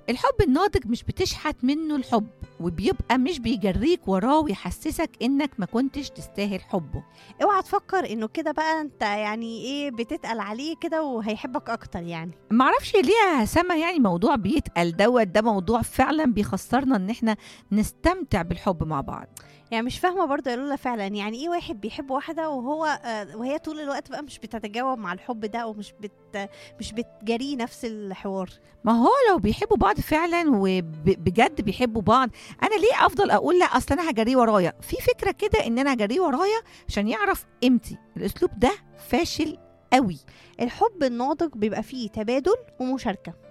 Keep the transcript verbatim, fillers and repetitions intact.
الحب الناضج مش بتشحت منه الحب، وبيبقى مش بيجريك وراه ويحسسك انك ما كنتش تستاهل حبه. اوعى تفكر انه كده بقى انت يعني ايه بتتقل عليه كده وهيحبك اكتر يعني. معرفش ليه يا سما، يعني موضوع بيتقل دوت ده موضوع فعلا بيخسرنا ان احنا نستمتع بالحب مع بعض. يعني مش فاهمه برضه يا لولا فعلا يعني ايه واحد بيحب واحده وهو آه وهي طول الوقت بقى مش بتتجاوب مع الحب ده ومش بت مش بتجري نفس الحوار. ما هو لو بيحبوا بعض فعلا وبجد بيحبوا بعض، انا ليه افضل اقول لا اصل انا هجريه ورايا؟ في فكره كده ان انا هجريه ورايا عشان يعرف قيمتي. الاسلوب ده فاشل قوي. الحب الناضج بيبقى فيه تبادل ومشاركه،